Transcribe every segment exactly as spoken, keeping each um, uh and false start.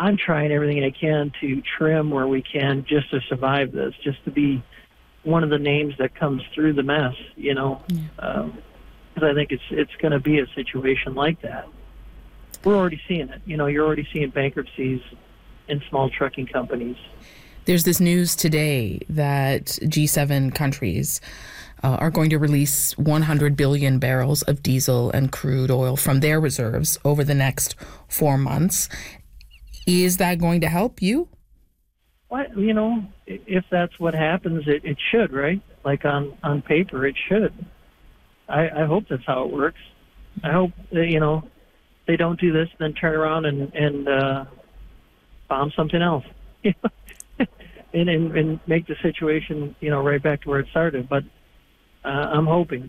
I'm trying everything I can to trim where we can just to survive this, just to be one of the names that comes through the mess, you know, because um, I think it's it's going to be a situation like that. We're already seeing it. You know, you're already seeing bankruptcies in small trucking companies. There's this news today that G seven countries uh, are going to release one hundred billion barrels of diesel and crude oil from their reserves over the next four months. Is that going to help you? What, you know, if that's what happens, it, it should, right? Like on, on paper, it should. I, I hope that's how it works. I hope that, you know, they don't do this, then turn around and, and uh, bomb something else. and, and and make the situation, you know, right back to where it started. But uh, I'm hoping.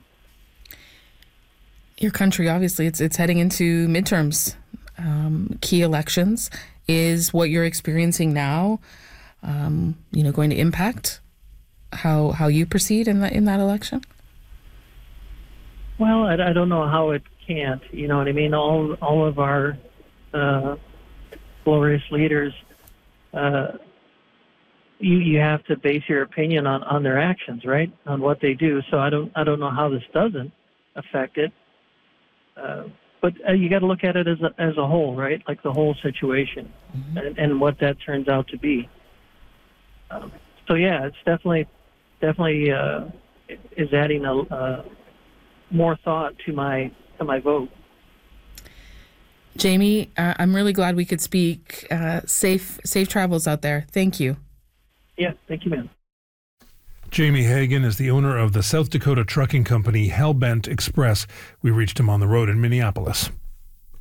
Your country, obviously, it's it's heading into midterms, um, key elections. Is what you're experiencing now, um, you know, going to impact how how you proceed in that in that election? Well, I, I don't know how it can't. You know what I mean? All all of our uh, glorious leaders. Uh, You, you have to base your opinion on, on their actions, right? On what they do. So I don't I don't know how this doesn't affect it. Uh, but uh, you got to look at it as a, as a whole, right? Like the whole situation, mm-hmm. and, and what that turns out to be. Um, so yeah, it's definitely definitely uh, is adding a uh, more thought to my to my vote. Jamie, uh, I'm really glad we could speak. Uh, safe safe travels out there. Thank you. Yeah, thank you, man. Jamie Hagan is the owner of the South Dakota trucking company Hellbent Express. We reached him on the road in Minneapolis.